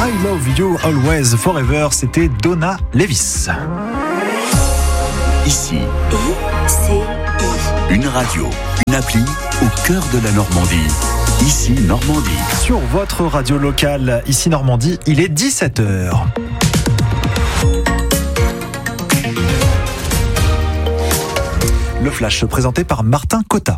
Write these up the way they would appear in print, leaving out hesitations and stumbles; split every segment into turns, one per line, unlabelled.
I Love You Always Forever, c'était Donna Lévis.
Ici,
ICI.
une radio, une appli au cœur de la Normandie. Ici Normandie.
Sur votre radio locale, ici Normandie, il est 17h. Le flash présenté par Martin Cotta.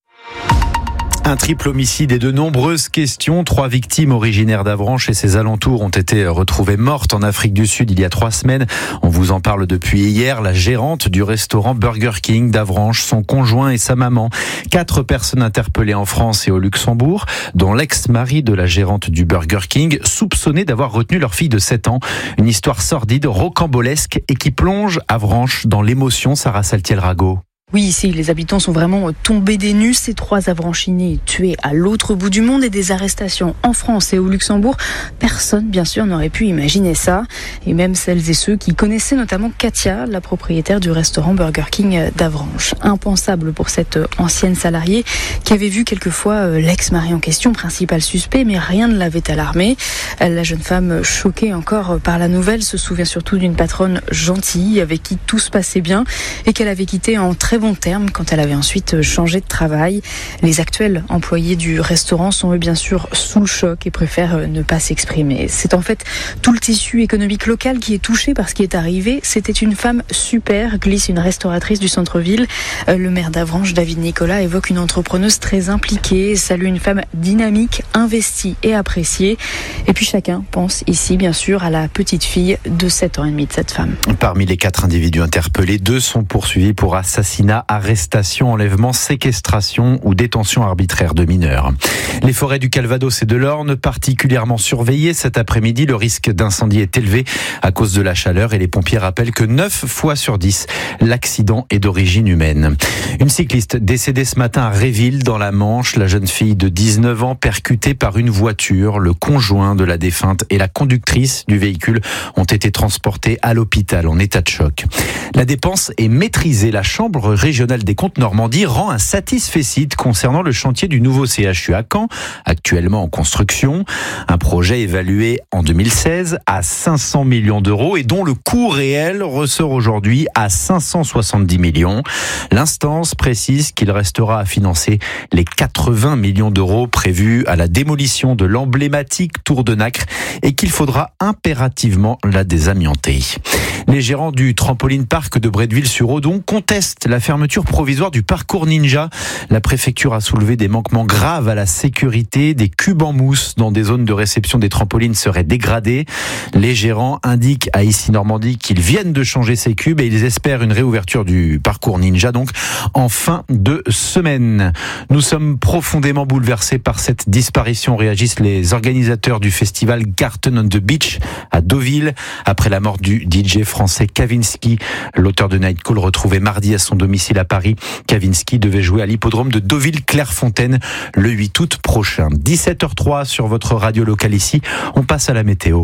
Un triple homicide et de nombreuses questions. 3 victimes originaires d'Avranches et ses alentours ont été retrouvées mortes en Afrique du Sud il y a 3 semaines. On vous en parle depuis hier. La gérante du restaurant Burger King d'Avranches, son conjoint et sa maman. 4 personnes interpellées en France et au Luxembourg, dont l'ex-mari de la gérante du Burger King, soupçonné d'avoir retenu leur fille de 7 ans. Une histoire sordide, rocambolesque et qui plonge Avranches dans l'émotion. Sarah Saltiel-Rago.
Oui, ici, les habitants sont vraiment tombés des nues. Ces 3 Avranchinés tués à l'autre bout du monde et des arrestations en France et au Luxembourg. Personne, bien sûr, n'aurait pu imaginer ça. Et même celles et ceux qui connaissaient notamment Katia, la propriétaire du restaurant Burger King d'Avranches. Impensable pour cette ancienne salariée qui avait vu quelquefois l'ex-mari en question, principal suspect, mais rien ne l'avait alarmée. La jeune femme, choquée encore par la nouvelle, se souvient surtout d'une patronne gentille avec qui tout se passait bien et qu'elle avait quitté en très bon terme quand elle avait ensuite changé de travail. Les actuels employés du restaurant sont eux bien sûr sous le choc et préfèrent ne pas s'exprimer. C'est en fait tout le tissu économique local qui est touché par ce qui est arrivé. C'était une femme super, glisse une restauratrice du centre-ville. Le maire d'Avranches, David Nicolas, évoque une entrepreneuse très impliquée, salue une femme dynamique, investie et appréciée. Et puis chacun pense ici bien sûr à la petite fille de 7 ans et demi de cette femme.
Parmi les 4 individus interpellés, 2 sont poursuivis pour assassinat, arrestation, enlèvement, séquestration ou détention arbitraire de mineurs. Les forêts du Calvados et de l'Orne, particulièrement surveillées cet après-midi. Le risque d'incendie est élevé à cause de la chaleur et les pompiers rappellent que 9 fois sur 10, l'accident est d'origine humaine. Une cycliste décédée ce matin à Réville dans la Manche. La jeune fille de 19 ans percutée par une voiture. Le conjoint de la défunte et la conductrice du véhicule ont été transportés à l'hôpital en état de choc. La dépense est maîtrisée. La Chambre régionale des comptes Normandie rend un satisfecit concernant le chantier du nouveau CHU à Caen, actuellement en construction. Un projet évalué en 2016 à 500 millions d'euros et dont le coût réel ressort aujourd'hui à 570 millions. L'instance précise qu'il restera à financer les 80 millions d'euros prévus à la démolition de l'emblématique tour de Nacre et qu'il faudra impérativement la désamianter. Les gérants du trampoline parc de Bretteville-sur-Odon contestent la fermeture provisoire du parcours Ninja. La préfecture a soulevé des manquements graves à la sécurité. Des cubes en mousse dans des zones de réception des trampolines seraient dégradés. Les gérants indiquent à Ici Normandie qu'ils viennent de changer ces cubes et ils espèrent une réouverture du parcours Ninja donc en fin de semaine. Nous sommes profondément bouleversés par cette disparition, réagissent les organisateurs du festival Garten on the Beach à Deauville après la mort du DJ français Kavinsky, l'auteur de Night Call retrouvé mardi à son domicile à Paris. Kavinsky devait jouer à l'hippodrome de Deauville-Clairefontaine le 8 août prochain. 17h03 sur votre radio locale ici. On passe à la météo.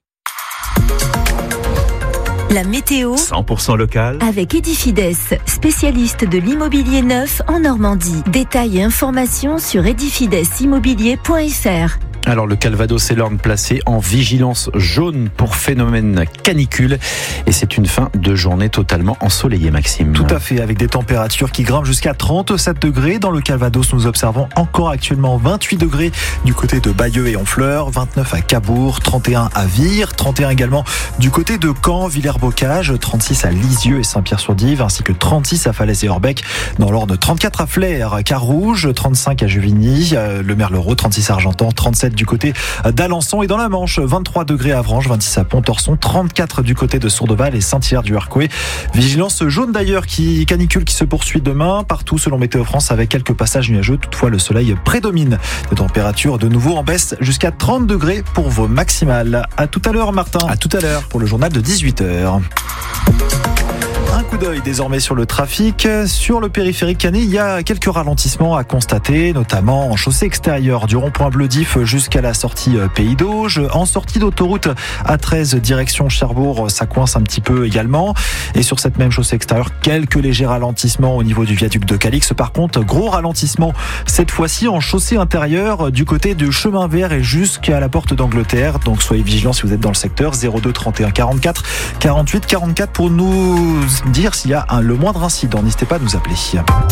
La météo
100% local.
avec Edifides, spécialiste de l'immobilier neuf en Normandie. Détails et informations sur edifidеsimmobilier.fr.
Alors le Calvados et l'Orne placés en vigilance jaune pour phénomène canicule et c'est une fin de journée totalement ensoleillée, Maxime.
Tout à fait, avec des températures qui grimpent jusqu'à 37 degrés. Dans le Calvados, nous observons encore actuellement 28 degrés du côté de Bayeux et Honfleur, 29 à Cabourg, 31 à Vire, 31 également du côté de Caen, Villers-Bocage, 36 à Lisieux et Saint-Pierre-sur-Dive, ainsi que 36 à Falaise et Orbec. Dans l'Orne, 34 à Flers, Carouge, 35 à Juvigny, le Merlereau, 36 à Argentan, 37 du côté d'Alençon et dans la Manche, 23 degrés à Avranches, 26 à Pontorson, 34 du côté de Sourdeval et Saint-Hilaire-du-Harcouët. Vigilance jaune d'ailleurs, canicule qui se poursuit demain partout selon Météo France avec quelques passages nuageux. Toutefois, le soleil prédomine. Des températures de nouveau en baisse jusqu'à 30 degrés pour vos maximales. À tout à l'heure, Martin.
À tout à l'heure
pour le journal de 18h. Un coup d'œil désormais sur le trafic. Sur le périphérique canet, il y a quelques ralentissements à constater, notamment en chaussée extérieure du rond-point Bleu d'If jusqu'à la sortie Pays d'Auge. En sortie d'autoroute A13 direction Cherbourg, ça coince un petit peu également. Et sur cette même chaussée extérieure, quelques légers ralentissements au niveau du viaduc de Calix. Par contre, gros ralentissement cette fois-ci en chaussée intérieure du côté du chemin vert et jusqu'à la porte d'Angleterre. Donc soyez vigilants si vous êtes dans le secteur. 02 31 44 48 44 pour nous dire s'il y a le moindre incident. N'hésitez pas à nous appeler.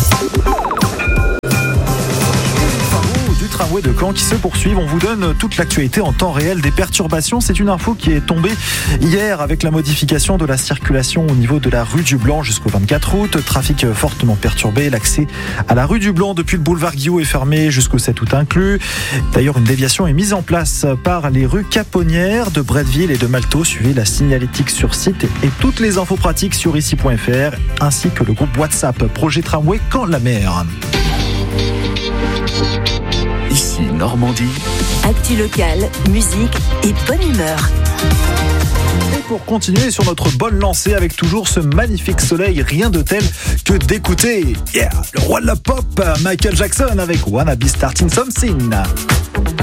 Du tramway de Caen qui se poursuivent. On vous donne toute l'actualité en temps réel des perturbations. C'est une info qui est tombée hier avec la modification de la circulation au niveau de la rue du Blanc jusqu'au 24 août. Trafic fortement perturbé. L'accès à la rue du Blanc depuis le boulevard Guillot est fermé jusqu'au 7 août inclus. D'ailleurs, une déviation est mise en place par les rues Caponnières de Bretteville et de Malteau. Suivez la signalétique sur site et toutes les infos pratiques sur ici.fr ainsi que le groupe WhatsApp Projet Tramway Caen-la-Mer.
Ici Normandie.
Actu locale, musique et bonne humeur.
Et pour continuer sur notre bonne lancée avec toujours ce magnifique soleil, rien de tel que d'écouter le roi de la pop, Michael Jackson avec Wanna Be Starting Something.